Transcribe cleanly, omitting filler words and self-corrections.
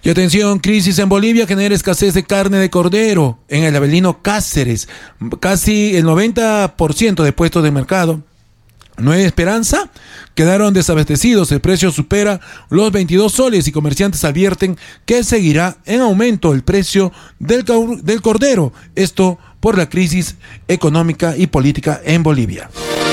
Y atención, crisis en Bolivia genera escasez de carne de cordero en el Avelino Cáceres. Casi el 90% de puestos de mercado Nueva Esperanza quedaron desabastecidos. El precio supera los 22 soles y comerciantes advierten que seguirá en aumento el precio del cordero. Esto por la crisis económica y política en Bolivia.